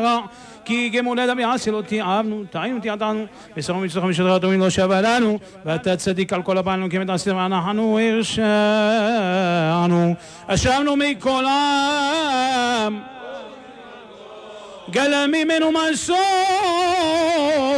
הרע, כי גמול אדם יעשה לו תיעבנו, טעינו תיעתנו, ושרנו מצלך משתך הטובים לא שווה לנו, ואתה צדיק על כל הבנו, כי מתעשית ואנחנו הרשענו, אשרנו מכל עם, גלה ממנו מסור,